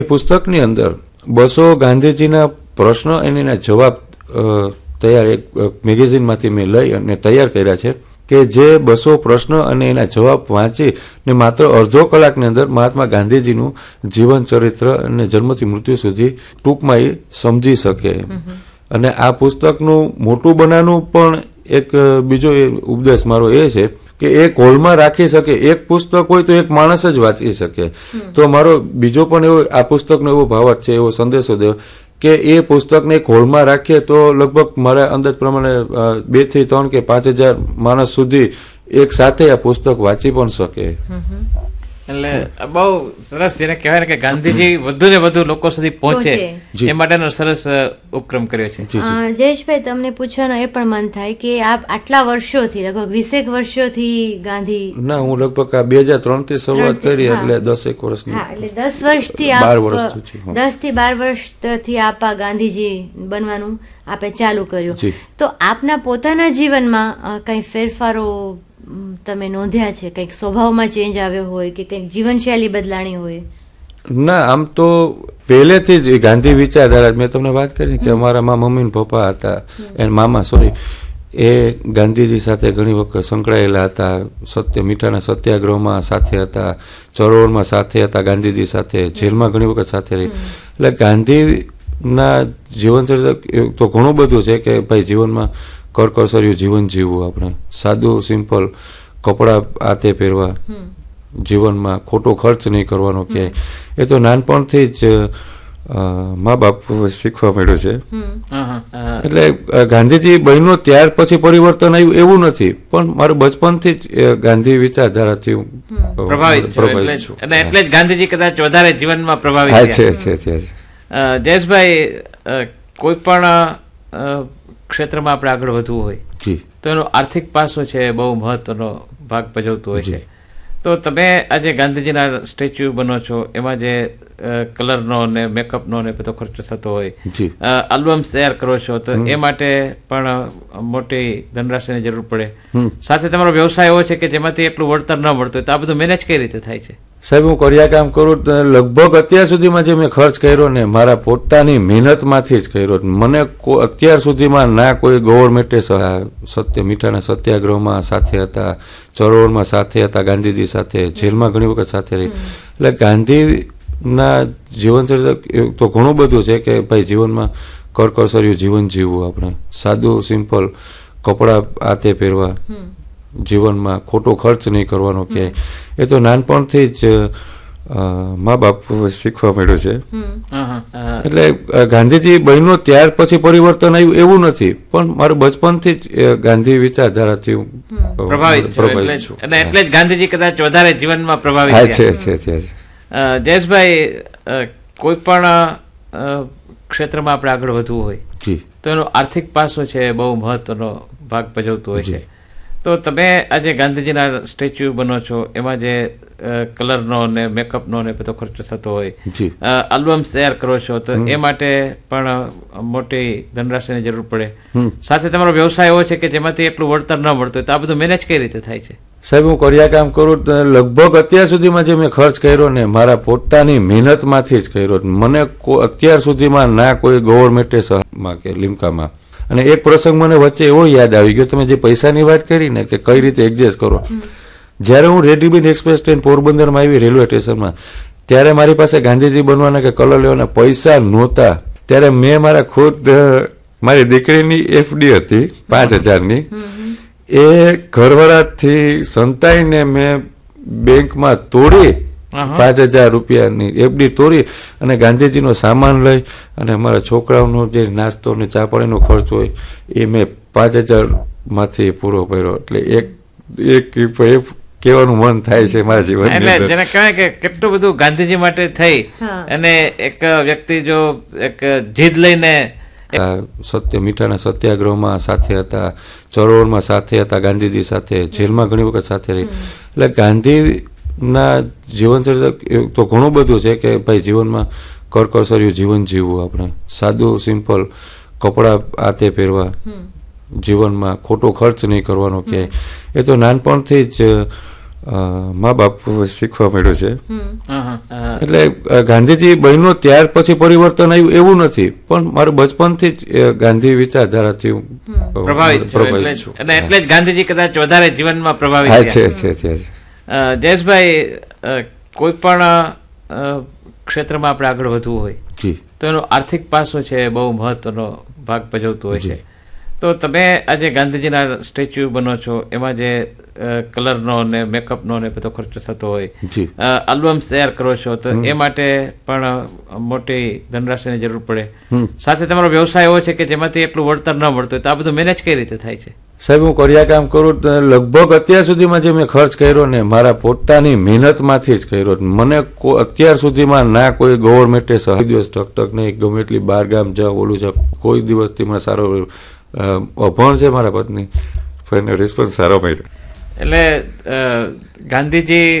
પુસ્તકની અંદર 200 ગાંધીજીના પ્રશ્નો અને એના જવાબ તૈયાર એક મેગેઝિનમાંથી મેં લઈ અને તૈયાર કર્યા છે કે જે 200 પ્રશ્નો અને એના જવાબ વાંચી ને માત્ર અડધો કલાકની અંદર મહાત્મા ગાંધીજીનું જીવન ચરિત્ર અને જન્મથી મૃત્યુ સુધી ટૂંકમાં એ સમજી શકે. અને આ પુસ્તકનું મોટું બનાવવાનું પણ એક બીજો ઉપદેશ મારો એ છે કે એક હોલમાં રાખી શકે. એક પુસ્તક હોય તો એક માણસ જ વાંચી શકે. તો મારો બીજો પણ એવો આ પુસ્તકનો એવો ભાવાર્થ છે, એવો સંદેશો દેવો કે એ પુસ્તકને એક હોલમાં રાખીએ તો લગભગ મારા અંદાજ પ્રમાણે 2 થી 3 કે 5,000 માણસ સુધી એક સાથે આ પુસ્તક વાંચી પણ શકે. એટલે બહુ સરસ, જેને કહેવાય ને કે ગાંધીજી વધુ ને વધુ લોકો સુધી પહોંચે એ માટેનો સરસ ઉપક્રમ કર્યો છે. જયેશભાઈ, તમને પૂછવાનું એ પણ મન થાય કે આપ આટલા વર્ષોથી, લગભગ 20 વર્ષોથી ગાંધી ના, હું લગભગ 2003 થી શરૂઆત કરી એટલે 10 વર્ષની. એટલે 10 વર્ષથી 10 થી 12 વર્ષથી આપ ગાંધીજી બનવાનું આપે ચાલુ કર્યું. તો આપના પોતાના જીવનમાં કઈ ફેરફારો તમે નોંધ્યા છે? કંઈક સ્વભાવમાં ચેન્જ આવ્યો હોય કે કંઈક જીવનશૈલી બદલાણી હોય? ના, આમ તો પહેલેથી જ ગાંધી વિચારધારા, મેં તમને વાત કરી કે અમારા મમ્મી ને પપ્પા હતા, મામા એ ગાંધીજી સાથે ઘણી વખત સંકળાયેલા હતા. મીઠાના સત્યાગ્રહમાં સાથે હતા, ચળવળમાં સાથે હતા, ગાંધીજી સાથે જેલમાં ઘણી વખત સાથે રહી. એટલે ગાંધીના જીવન ચરિત્ર તો ઘણું બધું છે કે ભાઈ જીવનમાં કરકસર્યું જીવન જીવવું, આપણે સાદું સિમ્પલ કપડાં આ તે પહેરવા, જીવનમાં ખોટો ખર્ચ નહીં કરવાનો ક્યાંય. એ તો નાનપણથી જ મા બાપ શીખવા મળ્યું છે. એટલે ગાંધીજી બન્યો ત્યાર પછી પરિવર્તન આવ્યું એવું નથી, પણ મારું બચપનથી જ ગાંધી વિચારધારાથી હું પ્રભાવિત છું. એટલે જ ગાંધીજી કદાચ વધારે જીવનમાં પ્રભાવિત છે. જયેશભાઈ, કોઈ પણ ક્ષેત્રમાં આપણે આગળ વધવું હોય તો એનો આર્થિક પાસો છે બહુ મહત્વનો ભાગ ભજવતો હોય છે. તો તમે આજે ગાંધીજીના સ્ટેચ્યુ બનો છો, એમાં જે કલરનો ને મેકઅપનો ને બધો ખર્ચો થતો હોય, આલ્બમ્સ તૈયાર કરો છો, તો એ માટે પણ મોટી ધનરાશિની જરૂર પડે. સાથે તમારો વ્યવસાય એવો છે કે જેમાંથી એટલું વળતર ન મળતું હોય, તો આ બધું મેનેજ કઈ રીતે થાય છે? સાહેબ, હું કરિયા કામ કરું લગભગ અત્યાર સુધીમાં જે મેં ખર્ચ કર્યો ને મારા પોતાની મહેનતમાંથી જ કર્યો. મને અત્યાર સુધીમાં ના કોઈ ગવર્મેન્ટે મીઠાના સત્યાગ્રહમાં સાથે હતા, ચળવળમાં સાથે હતા, ગાંધીજી સાથે જેલમાં ઘણી વખત સાથે રહી. એટલે ગાંધીના જીવન ચરિત્ર તો ઘણું બધું છે કે ભાઈ જીવનમાં કરકસર્યું જીવન જીવવું, આપણે સાદું સિમ્પલ કપડાં આ તે પહેરવા, જીવનમાં ખોટો ખર્ચ નહીં કરવાનો ક્યાંય. એ તો નાનપણથી જ મા બાપ શીખવા મળ્યું છે. એટલે ગાંધીજી બન્યો ત્યાર પછી પરિવર્તન આવ્યું એવું નથી, પણ મારું બચપનથી જ ગાંધી વિચારધારાથી હું પ્રભાવિત છું. એટલે જ ગાંધીજી કદાચ વધારે જીવનમાં પ્રભાવિત છે. જયેશભાઈ, કોઈ પણ ક્ષેત્રમાં આપણે આગળ વધવું હોય તો એનો આર્થિક પાસો છે બહુ મહત્વનો ભાગ ભજવતો હોય છે. તો તમે આજે ગાંધીજીના સ્ટેચ્યુ બનો છો, એમાં જે કલરનો ને મેકઅપનો ને બધો ખર્ચો થતો હોય, આલ્બમ્સ તૈયાર કરો છો, તો એ માટે પણ મોટી ધનરાશિની જરૂર પડે. સાથે તમારો વ્યવસાય એવો છે કે જેમાંથી એટલું વળતર ન મળતું હોય, તો આ બધું મેનેજ કઈ રીતે થાય છે? સાહેબ, હું કરિયા કામ કરું લગભગ અત્યાર સુધીમાં જે મેં ખર્ચ કર્યો ને મારા પોતાની મહેનતમાંથી જ કર્યો. મને અત્યાર સુધીમાં ના કોઈ ગવર્મેન્ટે કે લીમકામાં. અને એક પ્રસંગ મને વચ્ચે એવો યાદ આવી ગયો, તમે જે પૈસાની વાત કરી ને કે કઈ રીતે એડજસ્ટ કરો. જ્યારે હું રેડિબીન એક્સપ્રેસ ટ્રેન પોરબંદરમાં આવી રેલવે સ્ટેશનમાં, ત્યારે મારી પાસે ગાંધીજી બનવાના કે કલર લેવાના પૈસા નહોતા. ત્યારે મેં મારા ખુદ મારી દીકરીની FD હતી 5,000ની, એ ઘરવાળાથી સંતાઈને મેં બેંકમાં તોડી 5,000 રૂપિયાની FD તોડી અને ગાંધીજીનો સામાન લઈ અને અમારા છોકરાઓનો જે નાસ્તો ને ચા પાણીનો ખર્ચ હોય એ મેં 5,000 માંથી પૂરો કર્યો. એટલે એક કહેવાનું મન થાય છે મારા જીવન. એટલે જેને કહેવાય કે કેટલું બધું ગાંધીજી માટે થઈ અને એક વ્યક્તિ જો એક જીદ લઈને મીઠાના સત્યાગ્રહમાં સાથે હતા, ચળવળમાં સાથે હતા, ગાંધીજી સાથે જેલમાં ઘણી વખત સાથે રહી. એટલે ગાંધીના જીવન ચરિત્ર તો ઘણું બધું છે કે ભાઈ જીવનમાં કરકસર્યું જીવન જીવવું, આપણે સાદું સિમ્પલ કપડાં આ તે પહેરવા, જીવનમાં ખોટો ખર્ચ નહીં કરવાનો ક્યાંય. એ તો નાનપણથી જ મા બાપ શીખવા મળ્યું છે. એટલે ગાંધીજી બન્યો ત્યાર પછી પરિવર્તન આવ્યું એવું નથી, પણ મારું બચપનથી જ ગાંધી વિચારધારાથી હું પ્રભાવિત છું અને એટલે જ ગાંધીજી કદાચ વધારે જીવનમાં પ્રભાવિત છે. જયેશભાઈ, કોઈ પણ ક્ષેત્રમાં આપણે આગળ વધવું હોય તો એનો આર્થિક પાસો છે બહુ મહત્વનો ભાગ ભજવતો હોય છે. તો તમે આજે ગાંધીજીના સ્ટેચ્યુ બનો છો, એમાં જે કલરનો ને મેકઅપનો ને બધો ખર્ચો થતો હોય, આલ્બમ્સ તૈયાર કરો છો, તો એ માટે પણ મોટી ધનરાશિની જરૂર પડે. સાથે તમારો વ્યવસાય એવો છે કે જેમાંથી એટલું વળતર ન મળતું હોય, તો આ બધું મેનેજ કઈ રીતે થાય છે? સાહેબ, હું કડિયા કામ કરું, લગભગ અત્યાર સુધીમાં જે મેં ખર્ચ કર્યો ને મારા પોતાની મહેનતમાંથી જ કર્યો. મને અત્યાર સુધીમાં ના કોઈ ગવર્મેન્ટે સહ દિવસ ટકટક નહીં, ગમે એટલી બાર ગામ જાઓ ઓલું જાઓ, કોઈ દિવસથી મને સારો અભણ છે મારા પત્ની, પણ રિસ્પોન્સ સારો મળ્યો. એટલે ગાંધીજી